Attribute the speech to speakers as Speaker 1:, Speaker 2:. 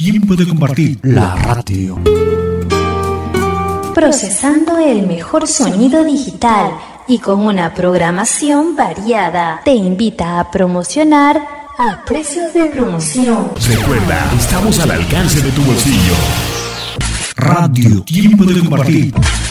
Speaker 1: Tiempo de compartir. La radio.
Speaker 2: Procesando el mejor sonido digital y con una programación variada. Te invita a promocionar a precios de promoción.
Speaker 1: Recuerda, estamos al alcance de tu bolsillo. Radio Tiempo de compartir.